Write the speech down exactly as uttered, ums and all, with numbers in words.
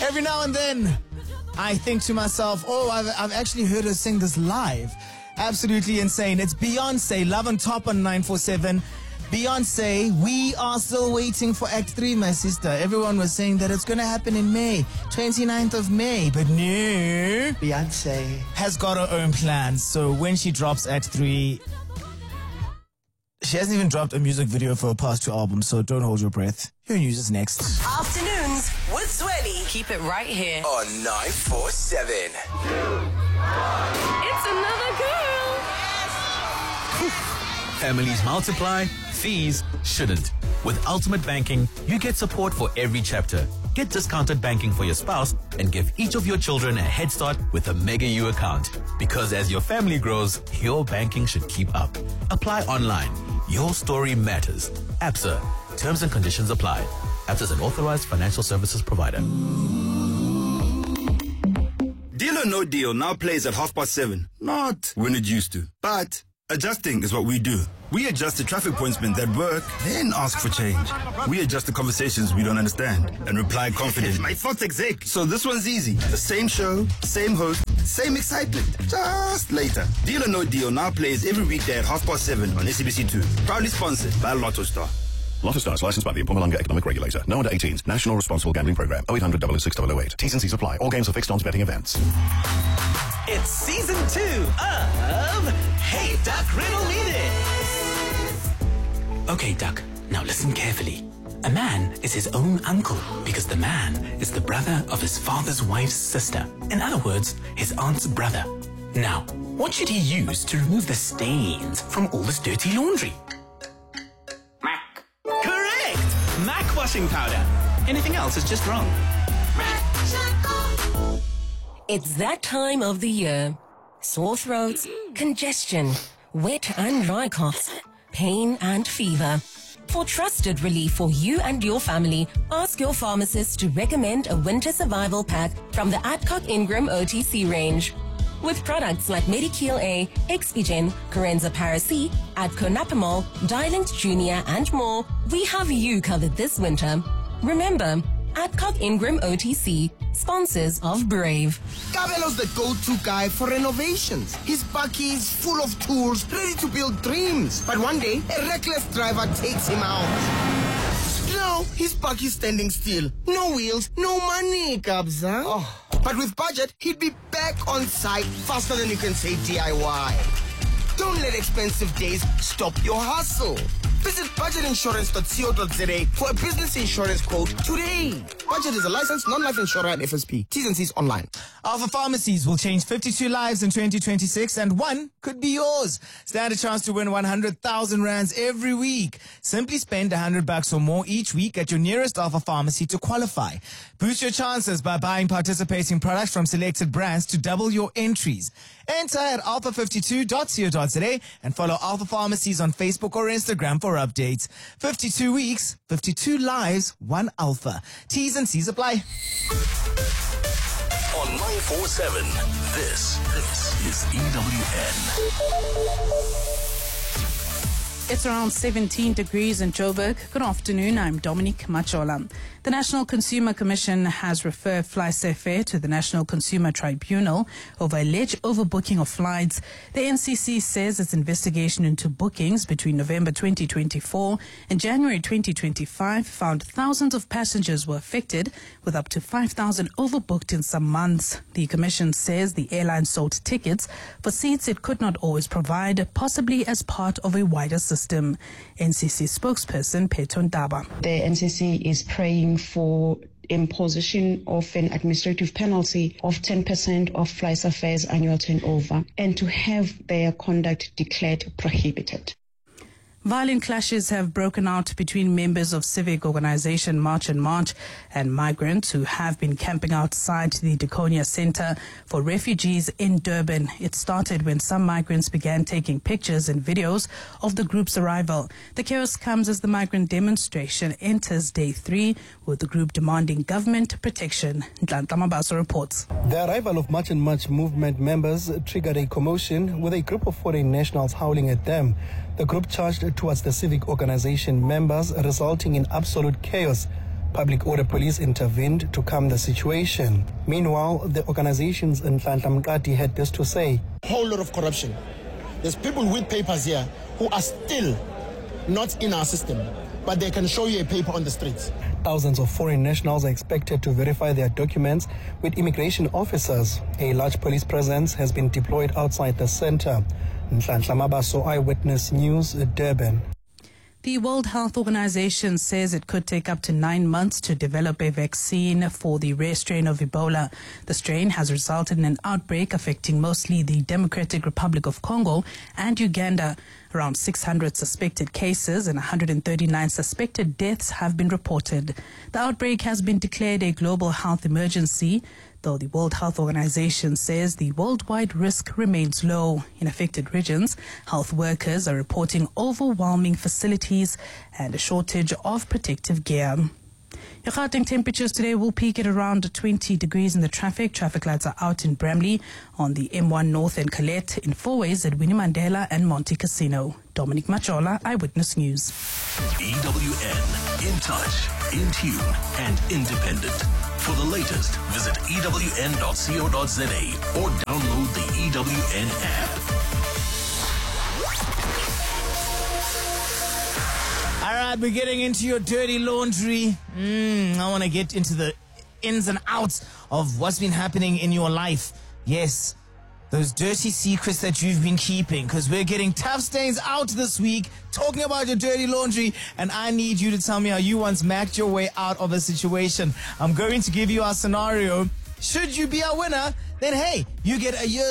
Every now and then, I think to myself, oh, I've, I've actually heard her sing this live. Absolutely insane. It's Beyonce, Love on Top on nine four seven. Beyonce, we are still waiting for Act three, my sister. Everyone was saying that it's going to happen in May, twenty-ninth of May. But no, Beyonce has got her own plans. So when she drops Act three, she hasn't even dropped a music video for her past two albums, so don't hold your breath. Your news is next. Afternoons with Zweli. Keep it right here on nine four seven. It's another girl. Families multiply, fees shouldn't. With Ultimate Banking, you get support for every chapter. Get discounted banking for your spouse and give each of your children a head start with a Mega U account. Because as your family grows, your banking should keep up. Apply online. Your story matters. Absa. Terms and conditions apply. Absa is an authorized financial services provider. Deal or No Deal now plays at half past seven. Not when it used to, but adjusting is what we do. We adjust the traffic pointsmen that work, then ask for change. We adjust the conversations we don't understand and reply confidently. My thoughts exec. So this one's easy. The same show, same host, same excitement. Just later. Deal or No Deal now plays every weekday at half past seven on S A B C two. Proudly sponsored by Lotto Star. Lotto Star is licensed by the Mpumalanga Economic Regulator. No under eighteens. National Responsible Gambling Program. oh eight hundred, double oh six, double oh eight. T's and C's apply. All games are fixed odds betting events. It's season two of Hey Duck, Riddle Me This. Okay, Duck, now listen carefully. A man is his own uncle because the man is the brother of his father's wife's sister. In other words, his aunt's brother. Now, what should he use to remove the stains from all this dirty laundry? Mac. Correct! Mac washing powder. Anything else is just wrong. It's that time of the year. Sore throats, congestion, wet and dry coughs, pain and fever. For trusted relief for you and your family, ask your pharmacist to recommend a winter survival pack from the Adcock Ingram O T C range. With products like Medikeel A, Expigen, Corenza Paracy, Adconapamol, Dialent Junior and more, we have you covered this winter. Remember, Adcock Ingram O T C, sponsors of Brave. Kabelo's the go-to guy for renovations. His bakkie is full of tools, ready to build dreams. But one day, a reckless driver takes him out. Now, his backie's standing still. No wheels, no money, Kabza. Oh. But with budget, he'd be back on site faster than you can say D I Y. Don't let expensive days stop your hustle. Visit budget insurance dot co dot za for a business insurance quote today. Budget is a licensed non-life insurer at F S P. T's and C's online. Alpha Pharmacies will change fifty-two lives in twenty twenty-six, and one could be yours. Stand a chance to win one hundred thousand rands every week. Simply spend one hundred bucks or more each week at your nearest Alpha Pharmacy to qualify. Boost your chances by buying participating products from selected brands to double your entries. Enter at alpha fifty-two dot co dot za and follow Alpha Pharmacies on Facebook or Instagram for updates. fifty-two weeks, fifty-two lives, one Alpha. T's and C's apply. On nine four seven, this, this is E W N. It's around seventeen degrees in Joburg. Good afternoon, I'm Dominique Machola. The National Consumer Commission has referred FlySafair to the National Consumer Tribunal over alleged overbooking of flights. The N C C says its investigation into bookings between November twenty twenty-four and January twenty twenty-five found thousands of passengers were affected, with up to five thousand overbooked in some months. The Commission says the airline sold tickets for seats it could not always provide, possibly as part of a wider system. N C C spokesperson Peton Daba. The N C C is praying for imposition of an administrative penalty of ten percent of FlySafair's annual turnover and to have their conduct declared prohibited. Violent clashes have broken out between members of civic organization March and March and migrants who have been camping outside the Deconia Center for refugees in Durban. It started when some migrants began taking pictures and videos of the group's arrival. The chaos comes as the migrant demonstration enters day three, with the group demanding government protection. Nhlanhla Mabaso reports. The arrival of March and March movement members triggered a commotion, with a group of foreign nationals howling at them. The group charged towards the civic organization members, resulting in absolute chaos. Public Order Police intervened to calm the situation. Meanwhile, the organization's Nhlanhla Mqadi had this to say. Whole lot of corruption. There's people with papers here who are still not in our system, but they can show you a paper on the streets. Thousands of foreign nationals are expected to verify their documents with immigration officers. A large police presence has been deployed outside the center. Nhlanhla Mabaso, Eyewitness News, Durban. The World Health Organization says it could take up to nine months to develop a vaccine for the rare strain of Ebola. The strain has resulted in an outbreak affecting mostly the Democratic Republic of Congo and Uganda. Around six hundred suspected cases and one hundred thirty-nine suspected deaths have been reported. The outbreak has been declared a global health emergency, though the World Health Organization says the worldwide risk remains low. In affected regions, health workers are reporting overwhelming facilities and a shortage of protective gear. Your Gauteng temperatures today will peak at around twenty degrees in the traffic. Traffic lights are out in Bramley, on the M one North and Colette, in Fourways at Winnie Mandela and Monte Casino. Dominic Machola, Eyewitness News. E W N, in touch, in tune, and independent. For the latest, visit E W N dot co dot za or download the E W N app. All right, we're getting into your dirty laundry. Mm, I want to get into the ins and outs of what's been happening in your life. Yes, those dirty secrets that you've been keeping, because we're getting tough stains out this week, talking about your dirty laundry, and I need you to tell me how you once macked your way out of a situation. I'm going to give you our scenario. Should you be our winner, then hey, you get a year's